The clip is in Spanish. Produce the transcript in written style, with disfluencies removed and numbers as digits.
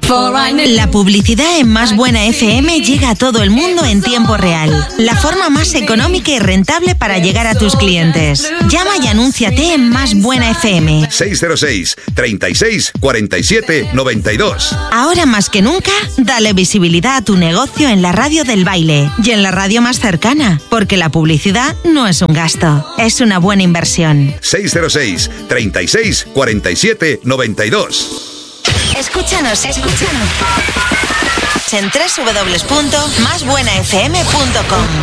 La publicidad en Más Buena FM llega a todo el mundo en tiempo real. La forma más económica y rentable para llegar a tus clientes. Llama y anúnciate en Más Buena FM. 606 36 47 92. Ahora más que nunca, dale visibilidad a tu negocio en la radio del baile y en la radio más cercana, porque la publicidad no es un gasto, es una buena inversión. 606 36 47 92. Escúchanos en www.masbuenafm.com.